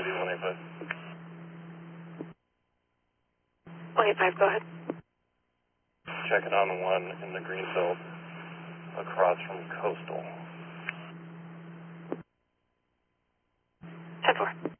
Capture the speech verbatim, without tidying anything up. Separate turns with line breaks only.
one eighty-five.
one eighty-five, go ahead.
Checking on one in the green belt across from Coastal.
ten four.